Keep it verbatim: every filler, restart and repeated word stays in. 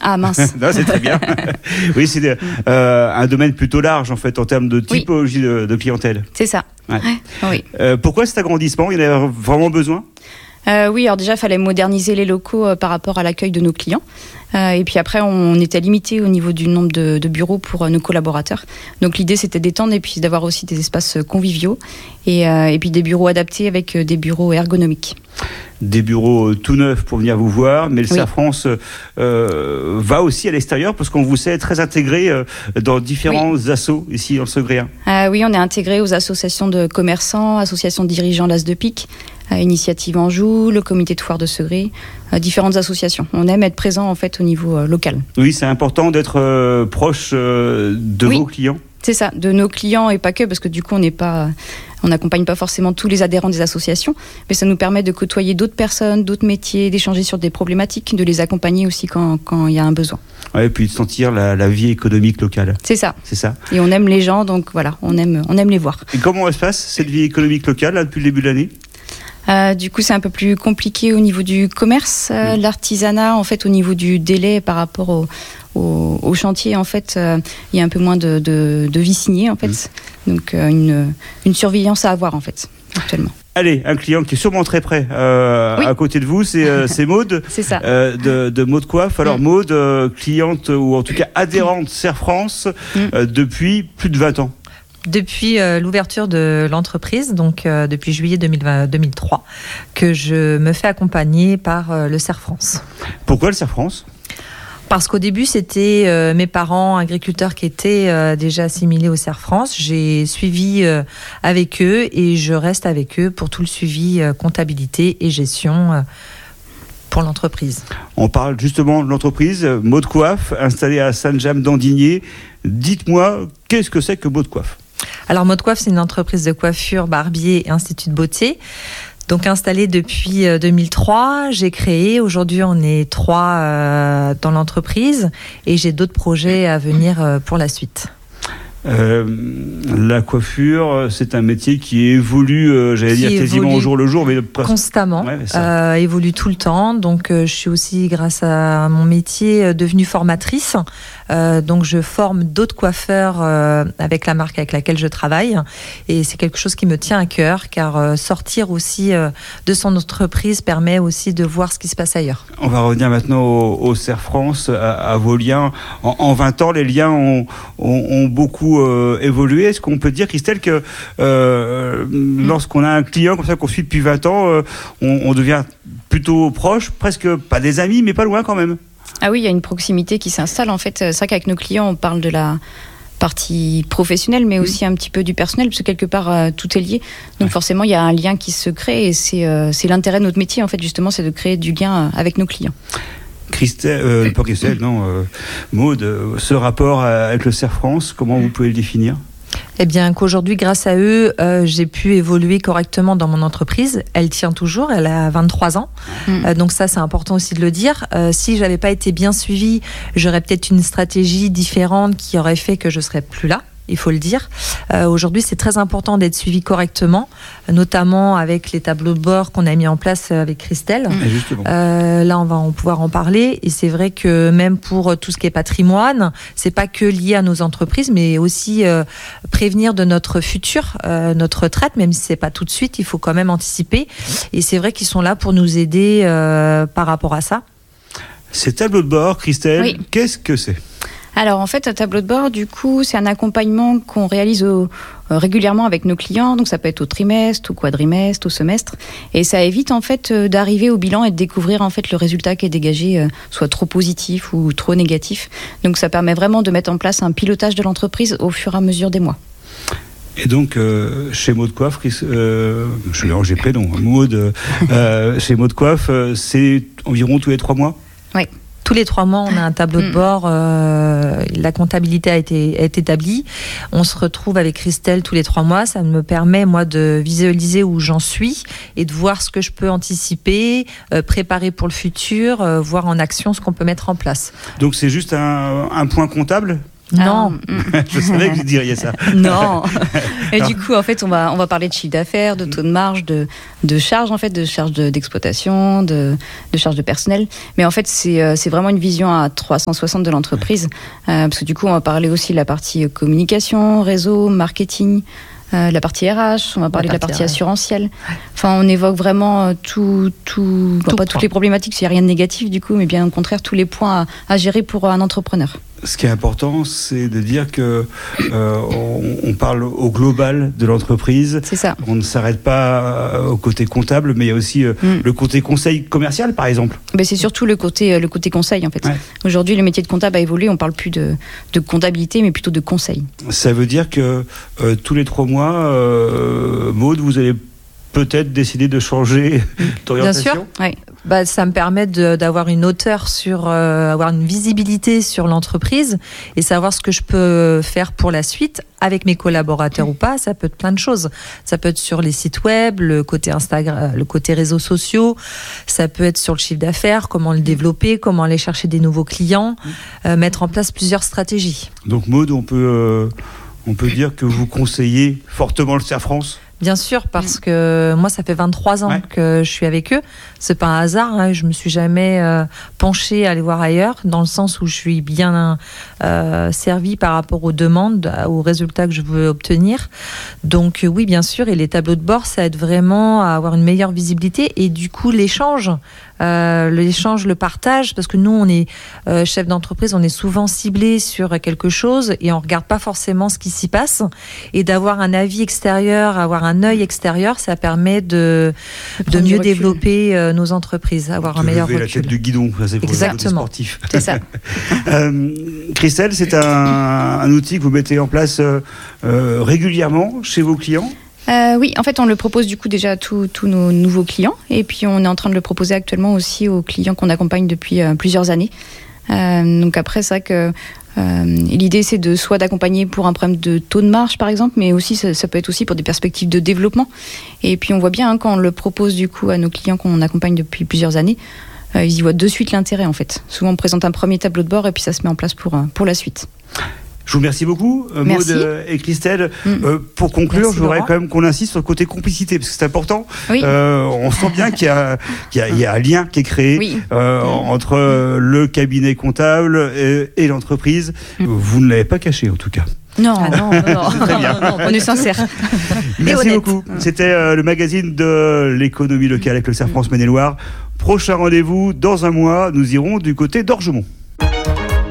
Ah mince. Non, c'est très bien. Oui, c'est euh, un domaine plutôt large en fait en termes de typologie oui. de, de clientèle. C'est ça. Ouais. Oui. Euh, pourquoi cet agrandissement ? Il y en a vraiment besoin ? Euh, oui, alors déjà, il fallait moderniser les locaux euh, par rapport à l'accueil de nos clients. Euh, et puis après, on était limité au niveau du nombre de, de bureaux pour euh, nos collaborateurs. Donc l'idée, c'était d'étendre et puis d'avoir aussi des espaces conviviaux et, euh, et puis des bureaux adaptés avec euh, des bureaux ergonomiques. Des bureaux tout neufs pour venir vous voir, mais le oui. Cerf France euh, va aussi à l'extérieur parce qu'on vous sait très intégré euh, dans différents oui. assos ici dans le Segréen. Euh, oui, on est intégré aux associations de commerçants, associations de dirigeants l'As de Pique, euh, Initiative Anjou, le comité de foire de Segré, euh, différentes associations. On aime être présent en fait au niveau euh, local. Oui, c'est important d'être euh, proche euh, de oui. vos clients. C'est ça, de nos clients et pas que, parce que du coup, on n'est pas, on n'accompagne pas forcément tous les adhérents des associations, mais ça nous permet de côtoyer d'autres personnes, d'autres métiers, d'échanger sur des problématiques, de les accompagner aussi quand quand il y a un besoin. Ouais, et puis de sentir la, la vie économique locale. C'est ça. C'est ça. Et on aime les gens, donc voilà, on aime, on aime les voir. Et comment se passe cette vie économique locale là, depuis le début de l'année ? Euh, du coup, c'est un peu plus compliqué au niveau du commerce, euh, mmh. l'artisanat, en fait, au niveau du délai par rapport au, au, au chantier, en fait, euh, il y a un peu moins de, de, de vie signée, en fait. Mmh. Donc, euh, une, une surveillance à avoir, en fait, actuellement. Allez, un client qui est sûrement très près euh, oui. à côté de vous, c'est, euh, c'est Maude. C'est ça. Euh, de, de Maude Coiffe. Alors, mmh. Maude, euh, cliente ou en tout cas adhérente Cerf France mmh. euh, depuis plus de vingt ans. Depuis euh, l'ouverture de l'entreprise, donc euh, depuis juillet deux mille vingt, deux mille trois, que je me fais accompagner par euh, le Cerf France. Pourquoi le Cerf France ? Parce qu'au début, c'était euh, mes parents agriculteurs qui étaient euh, déjà assimilés au Cerf France. J'ai suivi euh, avec eux et je reste avec eux pour tout le suivi euh, comptabilité et gestion euh, pour l'entreprise. On parle justement de l'entreprise Maude Coiffe, installée à Saint-James-d'Andigné. Dites-moi, qu'est-ce que c'est que Maude Coiffe ? Alors Maude Coiffe, c'est une entreprise de coiffure, barbier et institut de beauté. Donc installée depuis deux mille trois, j'ai créé, aujourd'hui on est trois euh, dans l'entreprise et j'ai d'autres projets à venir euh, pour la suite. Euh, la coiffure, c'est un métier qui évolue, euh, j'allais qui dire quasiment au jour le jour, mais constamment, ouais, euh, évolue tout le temps. Donc, euh, je suis aussi, grâce à mon métier, euh, devenue formatrice. Euh, donc, je forme d'autres coiffeurs euh, avec la marque avec laquelle je travaille, et c'est quelque chose qui me tient à cœur, car euh, sortir aussi euh, de son entreprise permet aussi de voir ce qui se passe ailleurs. On va revenir maintenant au, au Cerf France, à, à vos liens. En, en vingt ans, les liens ont, ont, ont beaucoup Euh, évoluer. Est-ce qu'on peut dire, Christelle, que euh, mmh. lorsqu'on a un client comme ça qu'on suit depuis vingt ans, euh, on, on devient plutôt proche, presque pas des amis, mais pas loin quand même? Ah oui, il y a une proximité qui s'installe. En fait, c'est vrai qu'avec nos clients, on parle de la partie professionnelle, mais aussi mmh. un petit peu du personnel, parce que quelque part, euh, tout est lié. Donc ouais. forcément, il y a un lien qui se crée, et c'est, euh, c'est l'intérêt de notre métier, en fait, justement, c'est de créer du lien avec nos clients. Christelle, euh, pas Christelle, non, euh, Maude, euh, ce rapport avec le Cerf France, comment vous pouvez le définir ? Eh bien, qu'aujourd'hui, grâce à eux, euh, j'ai pu évoluer correctement dans mon entreprise. Elle tient toujours, elle a vingt-trois ans. Mmh. Euh, donc ça, c'est important aussi de le dire. Euh, si je n'avais pas été bien suivie, j'aurais peut-être une stratégie différente qui aurait fait que je ne serais plus là. Il faut le dire. Euh, aujourd'hui, c'est très important d'être suivi correctement, notamment avec les tableaux de bord qu'on a mis en place avec Christelle. Euh, là, on va en pouvoir en parler. Et c'est vrai que même pour tout ce qui est patrimoine, c'est pas que lié à nos entreprises, mais aussi euh, prévenir de notre futur, euh, notre retraite, même si c'est pas tout de suite, il faut quand même anticiper. Et c'est vrai qu'ils sont là pour nous aider euh, par rapport à ça. Ces tableaux de bord, Christelle, oui. Qu'est-ce que c'est ? Alors en fait, un tableau de bord, du coup, c'est un accompagnement qu'on réalise au, euh, régulièrement avec nos clients. Donc ça peut être au trimestre, au quadrimestre, au semestre, et ça évite en fait euh, d'arriver au bilan et de découvrir en fait le résultat qui est dégagé, euh, soit trop positif ou trop négatif. Donc ça permet vraiment de mettre en place un pilotage de l'entreprise au fur et à mesure des mois. Et donc, euh, chez Maude Coiffe, euh, je mélange les prénoms, Maude, euh, chez Maude Coiffe, euh, c'est environ tous les trois mois ? Oui. Tous les trois mois, on a un tableau de bord. Euh, la comptabilité a été est établie. On se retrouve avec Christelle tous les trois mois. Ça me permet, moi, de visualiser où j'en suis et de voir ce que je peux anticiper, euh, préparer pour le futur, euh, voir en action ce qu'on peut mettre en place. Donc, c'est juste un, un point comptable ? Non. Ah, Je savais que vous diriez ça. Non. Et du coup, en fait, on va, on va parler de chiffre d'affaires, de taux de marge, de, de charges, en fait, de charges de, d'exploitation, de, de charges de personnel. Mais en fait, c'est, euh, c'est vraiment une vision à trois cent soixante de l'entreprise. Euh, parce que du coup, on va parler aussi de la partie communication, réseau, marketing, euh, la partie R H, on va parler la de la partie R H. Assurantielle. Enfin, on évoque vraiment tout, tout, tout bon, pas toutes les problématiques, parce qu'il n'y a rien de négatif du coup, mais bien au contraire, tous les points à, à gérer pour un entrepreneur. Ce qui est important, c'est de dire que euh, on, on parle au global de l'entreprise. C'est ça. On ne s'arrête pas au côté comptable, mais il y a aussi euh, mm. le côté conseil commercial, par exemple. Ben c'est surtout le côté, le côté conseil, en fait. Ouais. Aujourd'hui, le métier de comptable a évolué. On ne parle plus de, de comptabilité, mais plutôt de conseil. Ça veut dire que euh, tous les trois mois, euh, Maud, vous allez peut-être décider de changer mmh. d'orientation. Bien sûr. Ouais. Bah, ça me permet de, d'avoir une hauteur sur, euh, avoir une visibilité sur l'entreprise et savoir ce que je peux faire pour la suite avec mes collaborateurs mmh. ou pas. Ça peut être plein de choses. Ça peut être sur les sites web, le côté Instagram, le côté réseaux sociaux. Ça peut être sur le chiffre d'affaires, comment le développer, comment aller chercher des nouveaux clients, mmh. euh, mettre en place plusieurs stratégies. Donc Maud, on peut, euh, on peut dire que vous conseillez fortement le Cerf France ? Bien sûr, parce que moi, ça fait vingt-trois ans ouais. que je suis avec eux. C'est pas un hasard. Hein. Je me suis jamais euh, penchée à aller voir ailleurs, dans le sens où je suis bien euh, servie par rapport aux demandes, aux résultats que je veux obtenir. Donc oui, bien sûr. Et les tableaux de bord, ça aide vraiment à avoir une meilleure visibilité. Et du coup, l'échange, euh, l'échange, le partage, parce que nous, on est euh, chef d'entreprise, on est souvent ciblé sur quelque chose et on regarde pas forcément ce qui s'y passe. Et d'avoir un avis extérieur, avoir un œil extérieur, ça permet de, de mieux développer euh, nos entreprises, avoir de un meilleur recul. recul. La tête du guidon, ça c'est pour Exactement. les sportifs. C'est ça. euh, Christelle, c'est un, un outil que vous mettez en place euh, euh, régulièrement chez vos clients ? Euh, oui, en fait, on le propose du coup déjà à tous nos nouveaux clients, et puis on est en train de le proposer actuellement aussi aux clients qu'on accompagne depuis euh, plusieurs années. Euh, donc après, c'est vrai que euh, l'idée, c'est de soit d'accompagner pour un problème de taux de marge, par exemple, mais aussi ça, ça peut être aussi pour des perspectives de développement. Et puis on voit bien hein, quand on le propose du coup à nos clients qu'on accompagne depuis plusieurs années, euh, ils y voient de suite l'intérêt en fait. Souvent, on présente un premier tableau de bord et puis ça se met en place pour pour la suite. Je vous remercie beaucoup, Merci. Maud et Christelle. Mmh. Euh, pour conclure, Merci, je voudrais Laurent. quand même qu'on insiste sur le côté complicité, parce que c'est important. Oui. Euh, on sent bien qu'il y a, qu'il y a, il y a un lien qui est créé oui. euh, mmh. entre euh, le cabinet comptable et, et l'entreprise. Mmh. Vous ne l'avez pas caché, en tout cas. Non, ah non, non, non. Très bien. Non, non, on est sincère. Merci beaucoup. C'était euh, le magazine de l'économie locale avec le Cerf France Maine-et-Loire. Prochain rendez-vous dans un mois, nous irons du côté d'Orgemont.